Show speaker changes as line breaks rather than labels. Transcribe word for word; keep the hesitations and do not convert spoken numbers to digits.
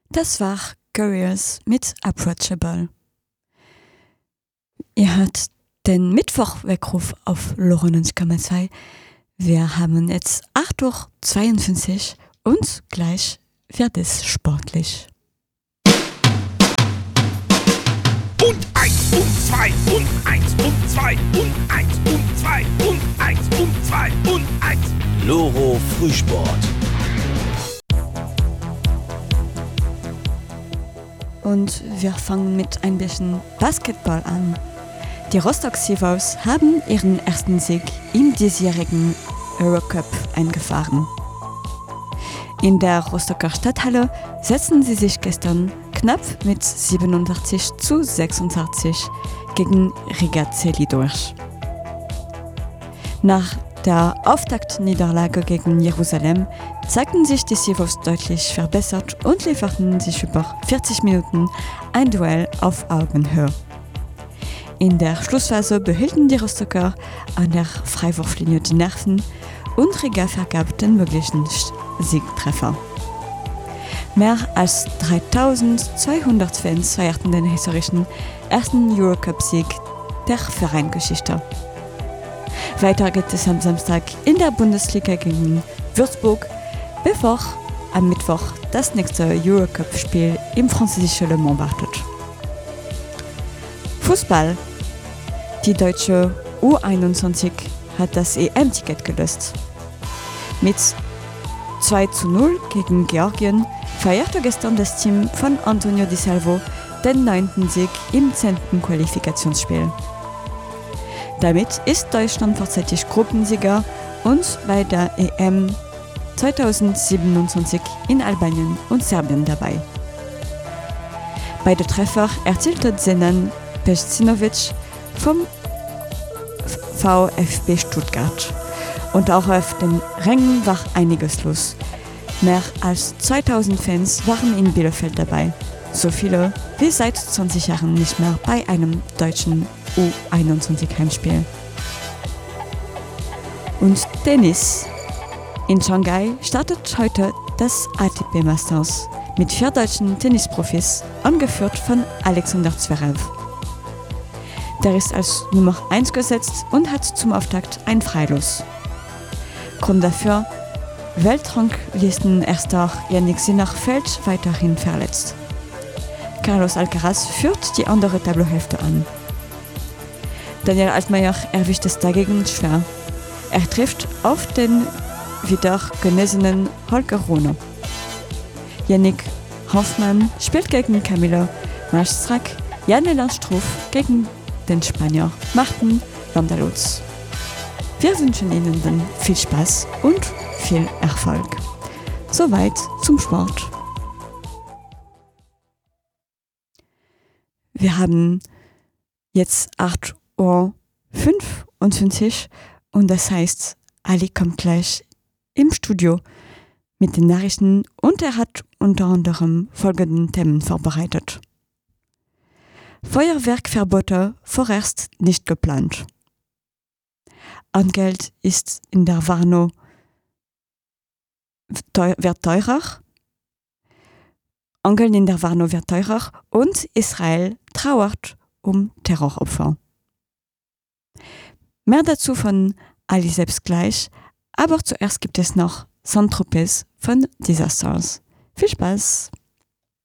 Das war Curious mit Approachable. Ihr hört den Mittwoch-Weckruf auf Lorenz Kammerzei. Wir haben jetzt acht Uhr zweiundfünfzig und gleich wird es sportlich.
Und eins und zwei und eins und zwei und eins und zwei und eins und zwei und eins.
Loro Frühsport.
Und wir fangen mit ein bisschen Basketball an. Die Rostock Seawolves haben ihren ersten Sieg im diesjährigen Eurocup eingefahren. In der Rostocker Stadthalle setzten sie sich gestern knapp mit siebenundachtzig zu sechsundachtzig gegen Riga Celi durch. Nach der Auftaktniederlage gegen Jerusalem zeigten sich die Seawolves deutlich verbessert und lieferten sich über vierzig Minuten ein Duell auf Augenhöhe. In der Schlussphase behielten die Rostocker an der Freiwurflinie die Nerven und Riga vergab den möglichen Siegtreffer. Mehr als dreitausendzweihundert Fans feierten den historischen ersten Eurocup-Sieg der Vereingeschichte. Weiter geht es am Samstag in der Bundesliga gegen Würzburg, bevor am Mittwoch das nächste Eurocup-Spiel im französischen Le Mans wartet. Fußball. Die deutsche U einundzwanzig hat das E M-Ticket gelöst. Mit zwei zu null gegen Georgien feierte gestern das Team von Antonio Di Salvo den neunten Sieg im zehnten Qualifikationsspiel. Damit ist Deutschland vorzeitig Gruppensieger und bei der E M zweitausendsiebenundzwanzig in Albanien und Serbien dabei. Beide Treffer erzielte Zenan Pecinovic vom VfB Stuttgart. Und auch auf den Rängen war einiges los. Mehr als zweitausend Fans waren in Bielefeld dabei. So viele wie seit zwanzig Jahren nicht mehr bei einem deutschen U einundzwanzig Heimspiel. Und Tennis. In Shanghai startet heute das A T P Masters mit vier deutschen Tennisprofis, angeführt von Alexander Zverev. Der ist als Nummer eins gesetzt und hat zum Auftakt ein Freilos. Grund dafür: Weltranglistenerster Jannik Sinner fällt weiterhin verletzt. Carlos Alcaraz führt die andere Tableauhälfte an. Daniel Altmaier erwischt es dagegen schwer. Er trifft auf den wieder genesenen Holger Rune. Yannick Hoffmann spielt gegen Camilo Maestrak, Jan-Elan Struff gegen den Spanier Martin Landaluz. Wir wünschen Ihnen dann viel Spaß und viel Erfolg. Soweit zum Sport. Wir haben jetzt acht Uhr fünfundfünfzig und das heißt, Ali kommt gleich im Studio mit den Nachrichten und er hat unter anderem folgende Themen vorbereitet. Feuerwerkverbote vorerst nicht geplant. Angeld ist in der Warnow teuer, wird teurer. Angeln in der Warnow wird teurer und Israel trauert um Terroropfer. Mehr dazu von Ali selbst gleich, aber zuerst gibt es noch Saint-Tropez von Disasters. Viel Spaß!